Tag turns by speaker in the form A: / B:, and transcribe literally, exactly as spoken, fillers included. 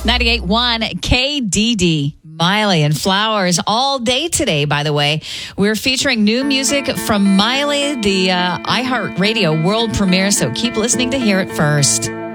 A: ninety-eight point one K D D. Miley and Flowers all day today, by the way. We're featuring new music from Miley, the uh, iHeartRadio world premiere, so keep listening to hear it first.